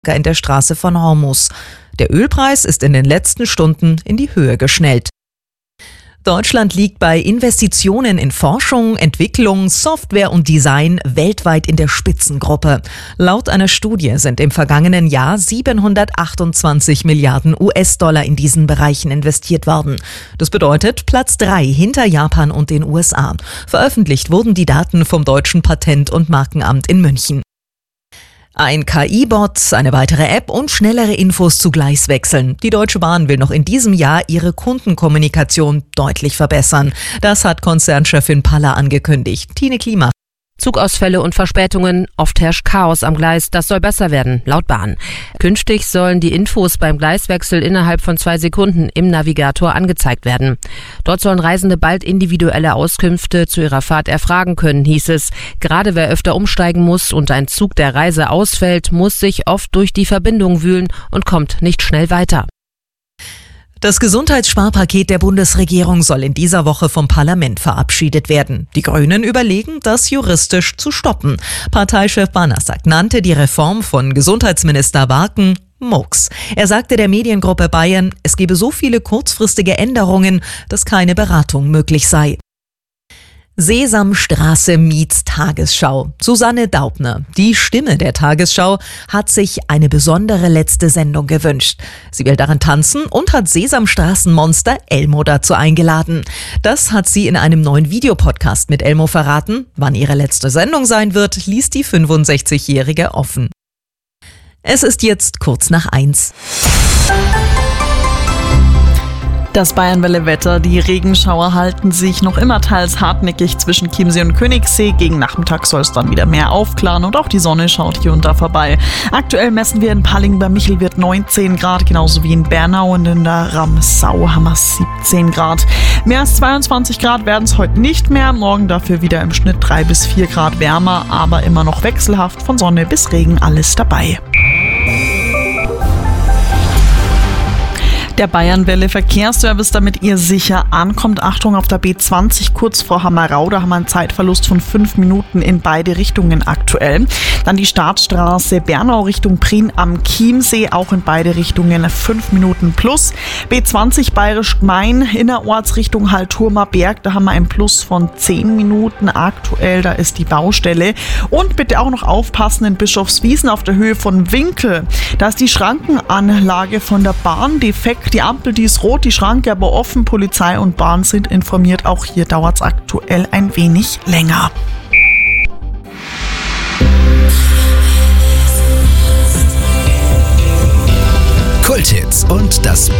in der Straße von Hormuz. Der Ölpreis ist in den letzten Stunden in die Höhe geschnellt. Deutschland liegt bei Investitionen in Forschung, Entwicklung, Software und Design weltweit in der Spitzengruppe. Laut einer Studie sind im vergangenen Jahr 728 Milliarden US-Dollar in diesen Bereichen investiert worden. Das bedeutet Platz 3 hinter Japan und den USA. Veröffentlicht wurden die Daten vom Deutschen Patent- und Markenamt in München. Ein KI-Bot, eine weitere App und schnellere Infos zu Gleiswechseln. Die Deutsche Bahn will noch in diesem Jahr ihre Kundenkommunikation deutlich verbessern. Das hat Konzernchefin Paller angekündigt. Tine Klima. Zugausfälle und Verspätungen, oft herrscht Chaos am Gleis, das soll besser werden, laut Bahn. Künftig sollen die Infos beim Gleiswechsel innerhalb von 2 Sekunden im Navigator angezeigt werden. Dort sollen Reisende bald individuelle Auskünfte zu ihrer Fahrt erfragen können, hieß es. Gerade wer öfter umsteigen muss und ein Zug der Reise ausfällt, muss sich oft durch die Verbindung wühlen und kommt nicht schnell weiter. Das Gesundheitssparpaket der Bundesregierung soll in dieser Woche vom Parlament verabschiedet werden. Die Grünen überlegen, das juristisch zu stoppen. Parteichef Banasak nannte die Reform von Gesundheitsminister Barken Murks. Er sagte der Mediengruppe Bayern, es gebe so viele kurzfristige Änderungen, dass keine Beratung möglich sei. Sesamstraße meets Tagesschau. Susanne Daubner, die Stimme der Tagesschau, hat sich eine besondere letzte Sendung gewünscht. Sie will darin tanzen und hat Sesamstraßenmonster Elmo dazu eingeladen. Das hat sie in einem neuen Videopodcast mit Elmo verraten. Wann ihre letzte Sendung sein wird, ließ die 65-Jährige offen. Es ist jetzt kurz nach 1. Das Bayernwelle-Wetter. Die Regenschauer halten sich noch immer teils hartnäckig zwischen Chiemsee und Königssee. Gegen Nachmittag soll es dann wieder mehr aufklaren und auch die Sonne schaut hier und da vorbei. Aktuell messen wir in Palling bei Michelwirth 19 Grad, genauso wie in Bernau, und in der Ramsau haben wir 17 Grad. Mehr als 22 Grad werden es heute nicht mehr. Morgen dafür wieder im Schnitt 3 bis 4 Grad wärmer, aber immer noch wechselhaft, von Sonne bis Regen alles dabei. Der Bayernwelle Verkehrsservice, damit ihr sicher ankommt. Achtung, auf der B20 kurz vor Hammerau, da haben wir einen Zeitverlust von 5 Minuten in beide Richtungen aktuell. Dann die Startstraße Bernau Richtung Prien am Chiemsee, auch in beide Richtungen 5 Minuten plus. B20 Bayerisch-Gmain innerorts Richtung Hallturmer Berg, da haben wir einen Plus von 10 Minuten aktuell, da ist die Baustelle. Und bitte auch noch aufpassen in Bischofswiesen auf der Höhe von Winkel. Da ist die Schrankenanlage von der Bahn defekt. Die Ampel, die ist rot, die Schranke aber offen. Polizei und Bahn sind informiert. Auch hier dauert es aktuell ein wenig länger. Kulthits und das